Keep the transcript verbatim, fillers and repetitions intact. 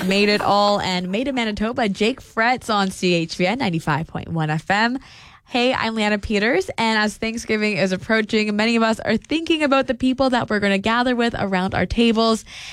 Made It All and Made in Manitoba. Jake Fretz on C H V N ninety-five point one F M. Hey, I'm Leanna Peters, and as Thanksgiving is approaching, many of us are thinking about the people that we're going to gather with around our tables.